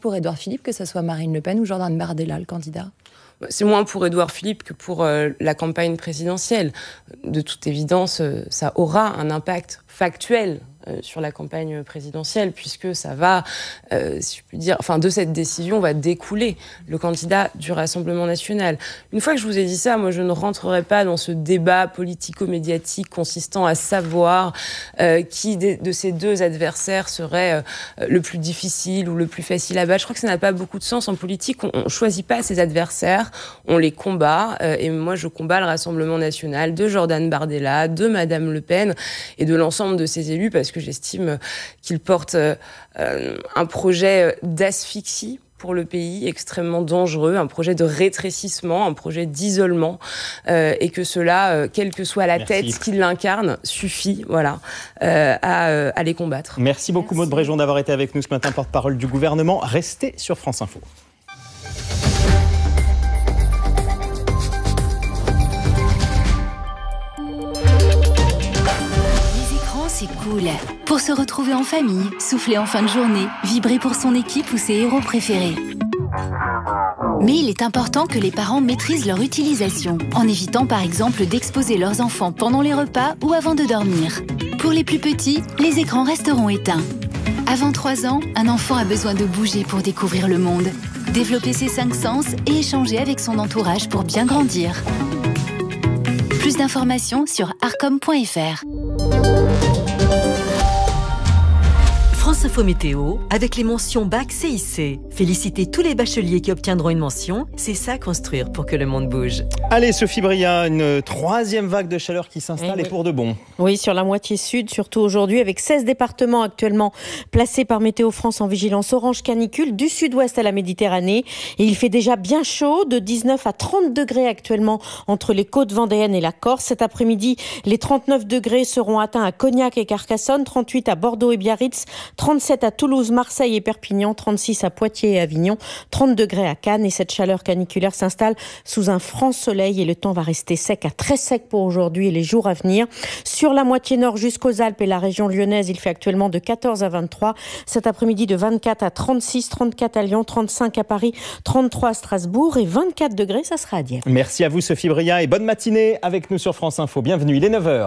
pour Édouard Philippe que ce soit Marine Le Pen ou Jordan Bardella, le candidat ? C'est moins pour Édouard Philippe que pour la campagne présidentielle. De toute évidence, ça aura un impact factuel sur la campagne présidentielle, puisque ça va, si je puis dire, de cette décision va découler le candidat du Rassemblement national. Une fois que je vous ai dit ça, moi je ne rentrerai pas dans ce débat politico-médiatique consistant à savoir qui de ces deux adversaires serait le plus difficile ou le plus facile à battre. Je crois que ça n'a pas beaucoup de sens en politique. On ne choisit pas ses adversaires, on les combat. Et moi je combats le Rassemblement national de Jordan Bardella, de Madame Le Pen et de l'ensemble de ses élus, parce que j'estime qu'ils portent un projet d'asphyxie pour le pays extrêmement dangereux, un projet de rétrécissement, un projet d'isolement, et que cela, quelle que soit la tête qui l'incarne, suffit à les combattre. Merci beaucoup Maude Bréjon d'avoir été avec nous ce matin, porte-parole du gouvernement. Restez sur France Info. C'est cool. Pour se retrouver en famille, souffler en fin de journée, vibrer pour son équipe ou ses héros préférés. Mais il est important que les parents maîtrisent leur utilisation, en évitant par exemple d'exposer leurs enfants pendant les repas ou avant de dormir. Pour les plus petits, les écrans resteront éteints. Avant 3 ans, un enfant a besoin de bouger pour découvrir le monde, développer ses 5 sens et échanger avec son entourage pour bien grandir. Plus d'informations sur arcom.fr. France Info Météo, avec les mentions Bac CIC. Félicitez tous les bacheliers qui obtiendront une mention. C'est ça construire pour que le monde bouge. Allez Sophie Bria, une 3e vague de chaleur qui s'installe et pour de bon. Oui, sur la moitié sud, surtout aujourd'hui, avec 16 départements actuellement placés par Météo France en vigilance orange canicule, du sud-ouest à la Méditerranée. Et il fait déjà bien chaud, de 19 à 30 degrés actuellement entre les côtes vendéennes et la Corse. Cet après-midi, les 39 degrés seront atteints à Cognac et Carcassonne, 38 à Bordeaux et Biarritz, 37 à Toulouse, Marseille et Perpignan, 36 à Poitiers et Avignon, 30 degrés à Cannes. Et cette chaleur caniculaire s'installe sous un franc soleil et le temps va rester sec à très sec pour aujourd'hui et les jours à venir. Sur la moitié nord jusqu'aux Alpes et la région lyonnaise, il fait actuellement de 14 à 23. Cet après-midi de 24 à 36, 34 à Lyon, 35 à Paris, 33 à Strasbourg et 24 degrés, ça sera à Dieppe. Merci à vous Sophie Bria et bonne matinée avec nous sur France Info. Bienvenue, il est 9h.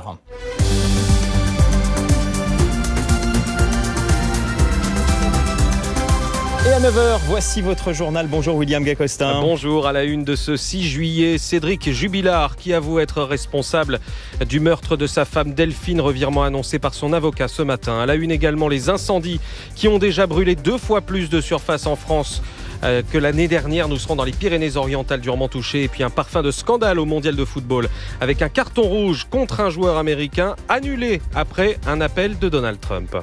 Et à 9h, voici votre journal. Bonjour William Gacostin. Bonjour, à la une de ce 6 juillet, Cédric Jubilard qui avoue être responsable du meurtre de sa femme Delphine, revirement annoncé par son avocat ce matin. À la une également, les incendies qui ont déjà brûlé 2 fois plus de surface en France que l'année dernière. Nous serons dans les Pyrénées-Orientales durement touchées. Et puis un parfum de scandale au mondial de football avec un carton rouge contre un joueur américain annulé après un appel de Donald Trump.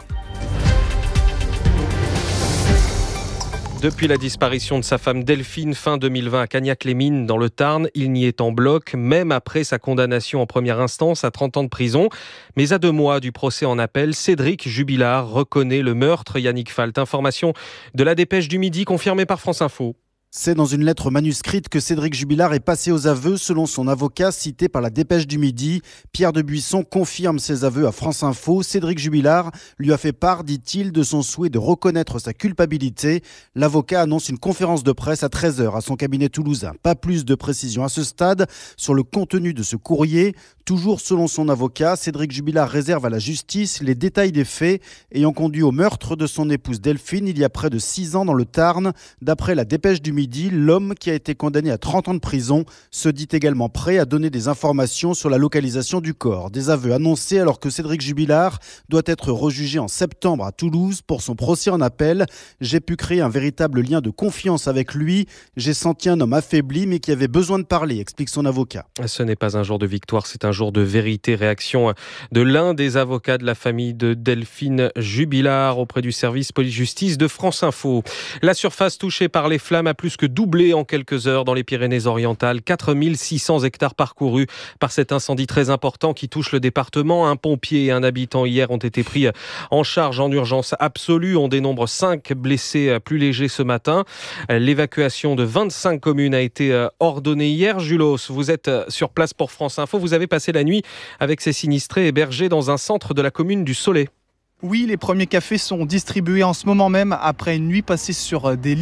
Depuis la disparition de sa femme Delphine fin 2020 à Cagnac-les-Mines dans le Tarn, il n'y est en bloc, même après sa condamnation en première instance à 30 ans de prison. Mais à 2 mois du procès en appel, Cédric Jubilard reconnaît le meurtre. Yannick Falt, information de la Dépêche du Midi confirmée par France Info. C'est dans une lettre manuscrite que Cédric Jubilard est passé aux aveux, selon son avocat cité par la Dépêche du Midi. Pierre de Buisson confirme ses aveux à France Info. Cédric Jubilard lui a fait part, dit-il, de son souhait de reconnaître sa culpabilité. L'avocat annonce une conférence de presse à 13h à son cabinet toulousain. Pas plus de précisions à ce stade sur le contenu de ce courrier. Toujours selon son avocat, Cédric Jubilard réserve à la justice les détails des faits ayant conduit au meurtre de son épouse Delphine il y a près de 6 ans dans le Tarn. D'après la Dépêche du Midi, l'homme qui a été condamné à 30 ans de prison se dit également prêt à donner des informations sur la localisation du corps. Des aveux annoncés alors que Cédric Jubilard doit être rejugé en septembre à Toulouse pour son procès en appel. J'ai pu créer un véritable lien de confiance avec lui. J'ai senti un homme affaibli mais qui avait besoin de parler, explique son avocat. Ce n'est pas un jour de victoire, c'est un jour de vérité. Réaction de l'un des avocats de la famille de Delphine Jubilard auprès du service police-justice de France Info. La surface touchée par les flammes a plus que doublé en quelques heures dans les Pyrénées-Orientales. 4600 hectares parcourus par cet incendie très important qui touche le département. Un pompier et un habitant hier ont été pris en charge en urgence absolue. On dénombre 5 blessés plus légers ce matin. L'évacuation de 25 communes a été ordonnée hier. Julos, vous êtes sur place pour France Info. Vous avez passé la nuit avec ces sinistrés hébergés dans un centre de la commune du Soleil. Oui, les premiers cafés sont distribués en ce moment même après une nuit passée sur des